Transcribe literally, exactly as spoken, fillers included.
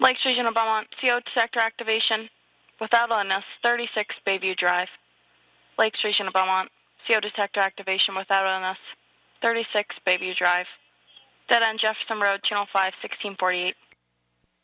Lakes Region of Belmont, C O detector activation without L N S, thirty-six Bayview Drive. Lakes Region of Belmont, C O detector activation without L N S, thirty-six Bayview Drive. Dead end Jefferson Road, Channel five, sixteen forty-eight.